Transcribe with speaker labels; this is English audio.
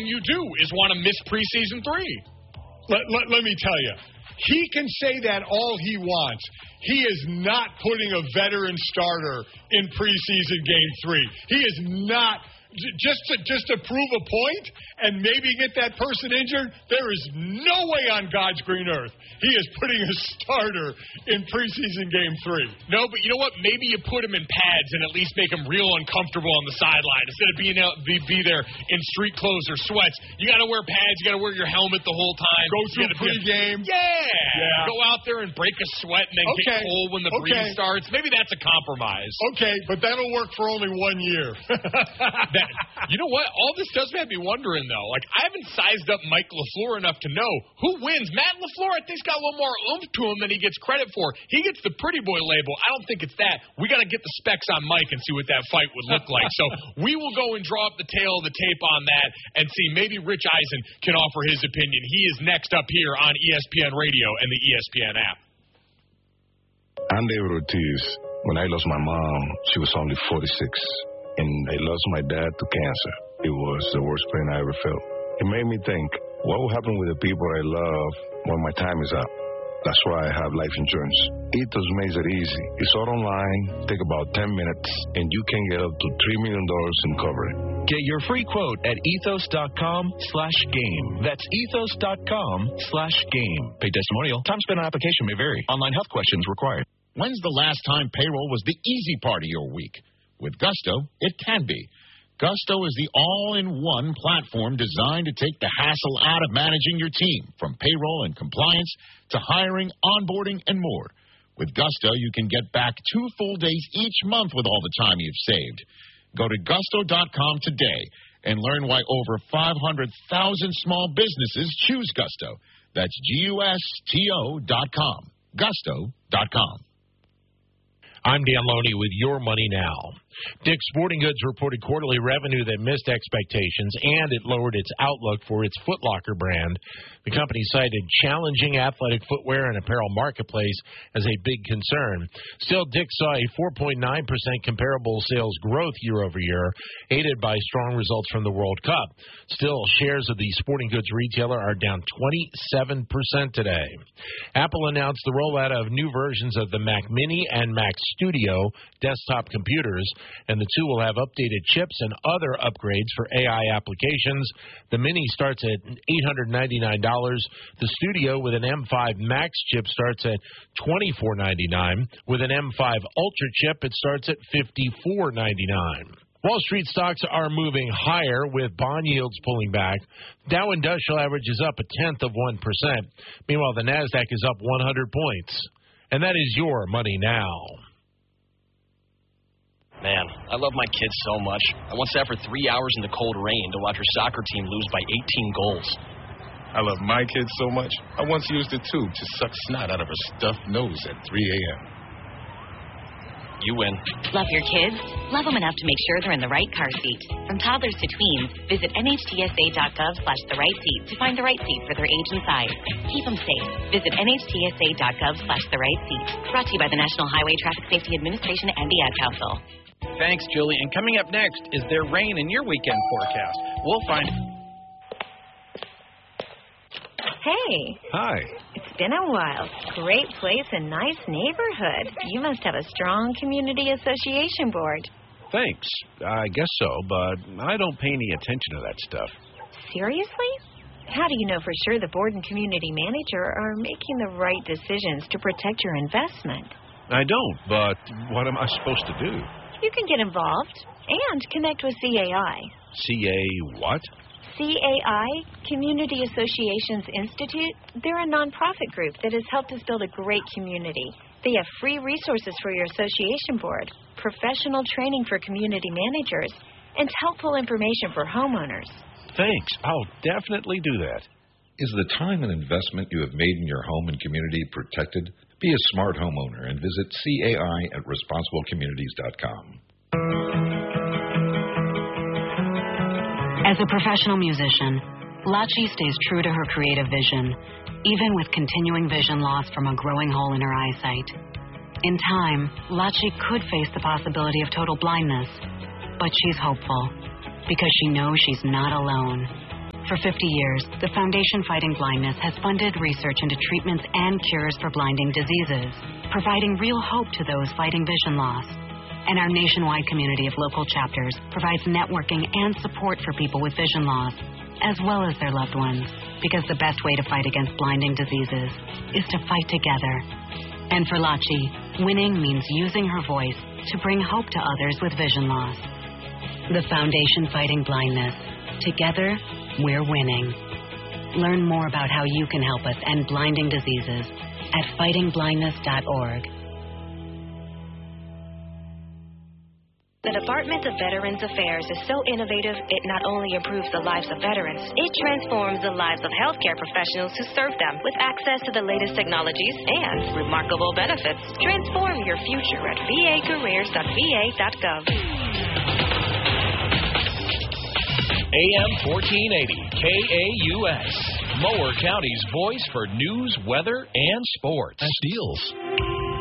Speaker 1: thing you do is want to miss preseason 3.
Speaker 2: Let me tell you, he can say that all he wants. He is not putting a veteran starter in preseason game 3. He is not. Just to prove a point and maybe get that person injured, there is no way on God's green earth he is putting a starter in preseason game 3.
Speaker 1: No, but you know what? Maybe you put him in pads and at least make him real uncomfortable on the sideline instead of being able to be there in street clothes or sweats. You got to wear pads. You got to wear your helmet the whole time.
Speaker 2: Go through pregame.
Speaker 1: Yeah. Go out there and break a sweat and then get cold when the breeze starts. Maybe that's a compromise.
Speaker 2: Okay, but that'll work for only 1 year.
Speaker 1: You know what? All this does have me wondering, though. Like, I haven't sized up Mike LaFleur enough to know who wins. Matt LaFleur, I think, has got a little more oomph to him than he gets credit for. He gets the pretty boy label. I don't think it's that. We got to get the specs on Mike and see what that fight would look like. So we will go and draw up the tail of the tape on that and see maybe Rich Eisen can offer his opinion. He is next up here on ESPN Radio and the ESPN app.
Speaker 3: I'm David Ortiz. When I lost my mom, she was only 46. And I lost my dad to cancer. It was the worst pain I ever felt. It made me think, what will happen with the people I love when my time is up? That's why I have life insurance. Ethos makes it easy. It's all online, take about 10 minutes, and you can get up to $3 million in coverage.
Speaker 4: Get your free quote at ethos.com/game. That's ethos.com/game. Paid testimonial. Time spent on application may vary. Online health questions required.
Speaker 5: When's the last time payroll was the easy part of your week? With Gusto, it can be. Gusto is the all-in-one platform designed to take the hassle out of managing your team, from payroll and compliance to hiring, onboarding, and more. With Gusto, you can get back 2 full days each month with all the time you've saved. Go to gusto.com today and learn why over 500,000 small businesses choose Gusto. That's GUSTO.com. Gusto.com.
Speaker 6: I'm Dan Loney with Your Money Now. Dick's Sporting Goods reported quarterly revenue that missed expectations, and it lowered its outlook for its Foot Locker brand. The company cited challenging athletic footwear and apparel marketplace as a big concern. Still, Dick's saw a 4.9% comparable sales growth year over year, aided by strong results from the World Cup. Still, shares of the sporting goods retailer are down 27% today. Apple announced the rollout of new versions of the Mac Mini and Mac Studio desktop computers, and the two will have updated chips and other upgrades for AI applications. The Mini starts at $899. The Studio with an M5 Max chip starts at $24.99. With an M5 Ultra chip, it starts at $54.99. Wall Street stocks are moving higher with bond yields pulling back. Dow Industrial average is up 0.1%. Meanwhile, the NASDAQ is up 100 points. And that is Your Money Now.
Speaker 7: Man, I love my kids so much. I once sat for 3 hours in the cold rain to watch her soccer team lose by 18 goals.
Speaker 8: I love my kids so much, I once used a tube to suck snot out of her stuffed nose at 3 a.m.
Speaker 7: You win.
Speaker 9: Love your kids? Love them enough to make sure they're in the right car seat. From toddlers to tweens, visit nhtsa.gov/the-right-seat to find the right seat for their age and size. Keep them safe. Visit nhtsa.gov/the-right-seat. Brought to you by the National Highway Traffic Safety Administration and the Ad Council.
Speaker 10: Thanks, Julie. And coming up next, is there rain in your weekend forecast? We'll find...
Speaker 11: Hey.
Speaker 12: Hi.
Speaker 11: It's been a while. Great place and nice neighborhood. You must have a strong community association board.
Speaker 12: Thanks. I guess so, but I don't pay any attention to that stuff.
Speaker 11: Seriously? How do you know for sure the board and community manager are making the right decisions to protect your investment?
Speaker 12: I don't, but what am I supposed to do?
Speaker 11: You can get involved and connect with CAI.
Speaker 12: CA what?
Speaker 11: CAI, Community Associations Institute, they're a nonprofit group that has helped us build a great community. They have free resources for your association board, professional training for community managers, and helpful information for homeowners.
Speaker 12: Thanks. I'll definitely do that.
Speaker 13: Is the time and investment you have made in your home and community protected? Be a smart homeowner and visit CAI at responsiblecommunities.com.
Speaker 14: As a professional musician, Lachi stays true to her creative vision, even with continuing vision loss from a growing hole in her eyesight. In time, Lachi could face the possibility of total blindness, but she's hopeful because she knows she's not alone. For 50 years, the Foundation Fighting Blindness has funded research into treatments and cures for blinding diseases, providing real hope to those fighting vision loss. And our nationwide community of local chapters provides networking and support for people with vision loss, as well as their loved ones, because the best way to fight against blinding diseases is to fight together. And for Lachi, winning means using her voice to bring hope to others with vision loss. The Foundation Fighting Blindness. Together, we're winning. Learn more about how you can help us end blinding diseases at fightingblindness.org.
Speaker 15: The Department of Veterans Affairs is so innovative, it not only improves the lives of veterans, it transforms the lives of healthcare professionals who serve them with access to the latest technologies and remarkable benefits. Transform your future at vacareers.va.gov.
Speaker 16: AM 1480, KAUS, Mower County's voice for news, weather, and sports.
Speaker 17: Best deals.